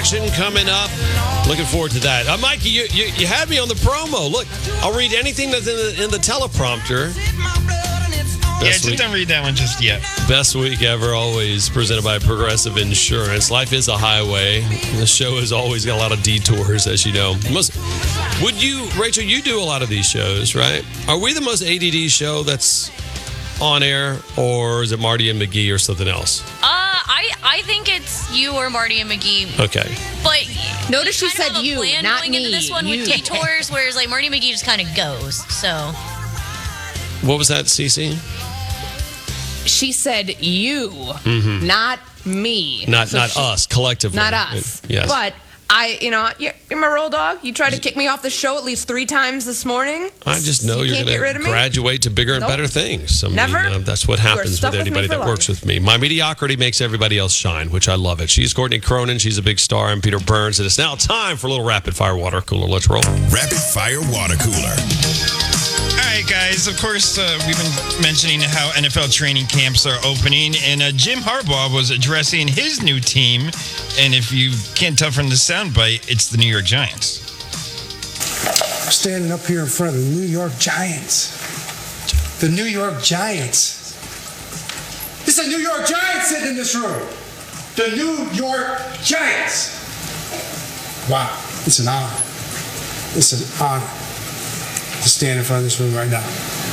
action coming up. Looking forward to that. Mikey, you had me on the promo. Look, I'll read anything that's in the teleprompter. Just don't read that one just yet. Best week ever, always presented by Progressive Insurance. Life is a highway. The show has always got a lot of detours, as you know. Rachel, you do a lot of these shows, right? Are we the most ADD show that's on air, or is it Marty and McGee or something else? I think it's you or Marty and McGee. Okay. But notice she said you, not going me. into this one with detours, whereas like Marty and McGee just kind of goes. So. What was that, Cece? She said you, not me. Not us, collectively. Not us. Yes. But you're my roll dog. You tried to kick me off the show at least 3 times this morning. I just know you're going to graduate to bigger and better things. Never. That's what happens with anybody that works with me. My mediocrity makes everybody else shine, which I love it. She's Courtney Cronin. She's a big star. I'm Peter Burns. And it's now time for a little rapid fire water cooler. Let's roll. Rapid fire water cooler. All right, guys. Of course, we've been mentioning how NFL training camps are opening, and Jim Harbaugh was addressing his new team. And if you can't tell from the soundbite, it's the New York Giants. Standing up here in front of the New York Giants. The New York Giants. It's the New York Giants sitting in this room. The New York Giants. Wow, it's an honor. It's an honor to stand in front of this room right now.